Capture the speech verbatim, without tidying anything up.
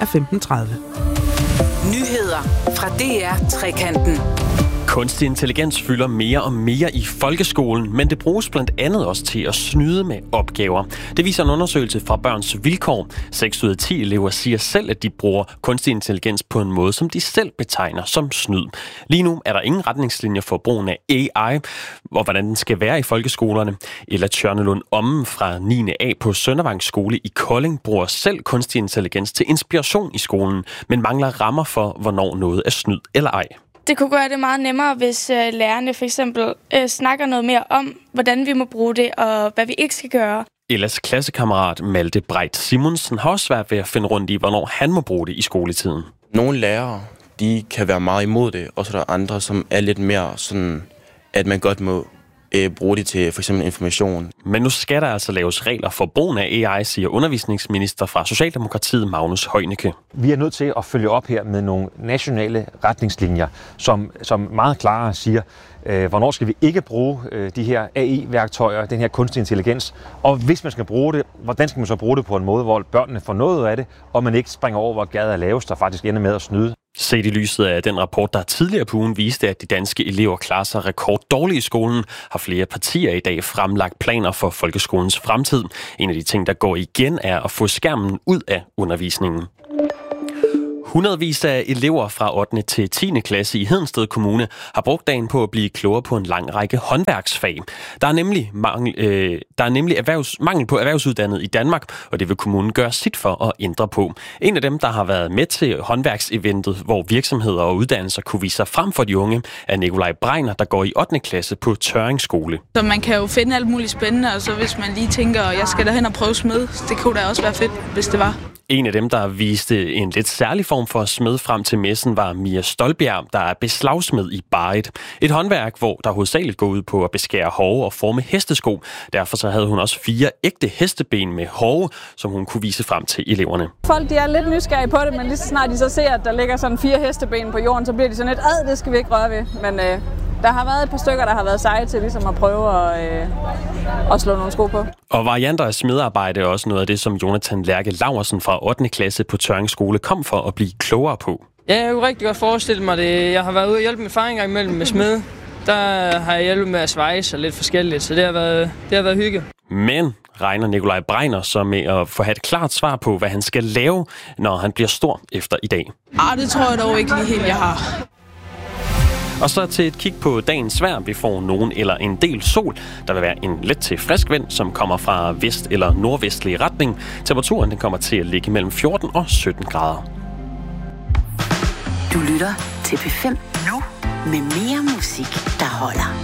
af femten tredive. Nyheder fra D R Trekanten. Kunstig intelligens fylder mere og mere i folkeskolen, men det bruges blandt andet også til at snyde med opgaver. Det viser en undersøgelse fra Børns Vilkår. seks ud af ti elever siger selv, at de bruger kunstig intelligens på en måde, som de selv betegner som snyd. Lige nu er der ingen retningslinjer for brugen af A I, og hvordan den skal være i folkeskolerne. Ella Tjørnelund Ommen fra niende A på Søndervang Skole i Kolding bruger selv kunstig intelligens til inspiration i skolen, men mangler rammer for, hvornår noget er snyd eller ej. Det kunne gøre det meget nemmere, hvis øh, lærerne for eksempel øh, snakker noget mere om, hvordan vi må bruge det, og hvad vi ikke skal gøre. Ellas klassekammerat Malte Breit Simonsen har også svært ved at finde rundt i, hvornår han må bruge det i skoletiden. Nogle lærere, de kan være meget imod det, og så er der andre, som er lidt mere sådan, at man godt må øh, bruge det til for eksempel information. Men nu skal der altså laves regler for brugen af A I, siger undervisningsminister fra Socialdemokratiet Magnus Heunicke. Vi er nødt til at følge op her med nogle nationale retningslinjer, som, som meget klarere siger, øh, hvornår skal vi ikke bruge øh, de her A I-værktøjer, den her kunstig intelligens, og hvis man skal bruge det, hvordan skal man så bruge det på en måde, hvor børnene får noget af det, og man ikke springer over, hvor gaden er lavest, og faktisk ender med at snyde. Set i lyset af den rapport, der tidligere på ugen viste, at de danske elever klarer sig rekorddårligt i skolen, har flere partier i dag fremlagt planer for folkeskolens fremtid. En af de ting, der går igen, er at få skærmen ud af undervisningen. Hundredvis af elever fra ottende til tiende klasse i Hedensted Kommune har brugt dagen på at blive klogere på en lang række håndværksfag. Der er nemlig, mangel, øh, der er nemlig erhvervs, mangel på erhvervsuddannet i Danmark, og det vil kommunen gøre sit for at ændre på. En af dem, der har været med til håndværkseventet, hvor virksomheder og uddannelser kunne vise sig frem for de unge, er Nikolaj Breiner, der går i ottende klasse på Tørring Skole. Så man kan jo finde alt muligt spændende, og så hvis man lige tænker, at jeg skal derhen og prøve smed, det kunne da også være fedt, hvis det var. En af dem, der viste en lidt særlig form for smed frem til messen, var Mia Stolbjerg, der er beslagsmed i Barrit. Et håndværk, hvor der hovedsageligt går ud på at beskære hove og forme hestesko. Derfor så havde hun også fire ægte hesteben med hove, som hun kunne vise frem til eleverne. Folk de er lidt nysgerrige på det, men lige så snart de så ser, at der ligger sådan fire hesteben på jorden, så bliver de sådan lidt, ad, det skal vi ikke røre ved. Men øh, der har været et par stykker, der har været seje til ligesom at prøve at, øh, at slå nogle sko på. Og varianter af smedarbejde er også noget af det, som Jonathan Lærke Laursen fra ottende klasse på Tørring Skole kom for at blive klogere på. Ja, jeg kunne rigtig godt forestille mig det. Jeg har været ude og hjælpe med far en gang imellem med smed. Der har jeg hjulpet med at svejse og lidt forskelligt, så det har været, det har været hygge. Men regner Nikolaj Breiner så med at få et klart svar på, hvad han skal lave, når han bliver stor efter i dag? Ah, det tror jeg dog ikke lige helt, jeg har. Og så til et kig på dagens vejr. Vi får nogen eller en del sol. Der vil være en let til frisk vind, som kommer fra vest- eller nordvestlig retning. Temperaturen den kommer til at ligge mellem fjorten og sytten grader. Du lytter til P fem nu med mere musik, der holder.